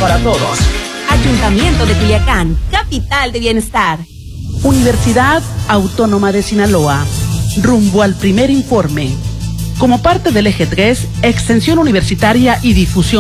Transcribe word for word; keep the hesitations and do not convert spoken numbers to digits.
para todos. Ayuntamiento de Culiacán, capital de bienestar. Universidad Autónoma de Sinaloa, rumbo al primer informe. Como parte del eje tres, extensión universitaria y difusión